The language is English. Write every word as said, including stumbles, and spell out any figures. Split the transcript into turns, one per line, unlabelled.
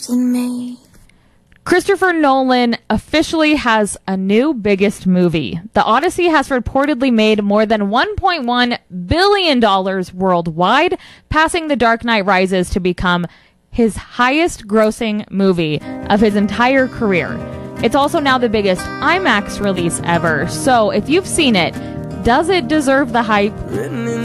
in me.
Christopher Nolan officially has a new biggest movie. The Odyssey has reportedly made more than one point one billion dollars worldwide, passing The Dark Knight Rises to become his highest grossing movie of his entire career. It's also now the biggest IMAX release ever. So if you've seen it, does it deserve the hype?